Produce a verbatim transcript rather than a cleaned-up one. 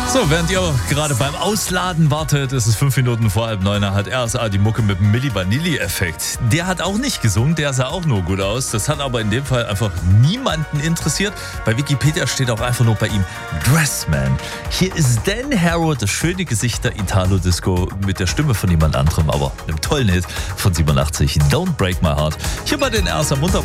So, während ihr gerade beim Ausladen wartet, ist es fünf Minuten vor halb neun, hat R S A die Mucke mit dem Milli Vanilli-Effekt. Der hat auch nicht gesungen, der sah auch nur gut aus. Das hat aber in dem Fall einfach niemanden interessiert. Bei Wikipedia steht auch einfach nur bei ihm Dressman. Hier ist Dan Harrow, das schöne Gesicht der Italo-Disco mit der Stimme von jemand anderem, aber einem tollen Hit von siebenundachtzig, Don't Break My Heart. Hier bei den R S A Munter